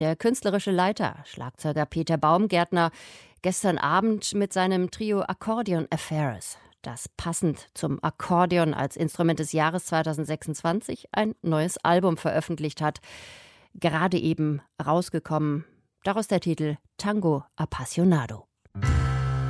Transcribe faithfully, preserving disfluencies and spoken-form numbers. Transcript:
Der künstlerische Leiter, Schlagzeuger Peter Baumgärtner, gestern Abend mit seinem Trio Accordion Affairs, das passend zum Akkordeon als Instrument des Jahres zweitausendsechsundzwanzig ein neues Album veröffentlicht hat. Gerade eben rausgekommen, daraus der Titel Tango Appassionado.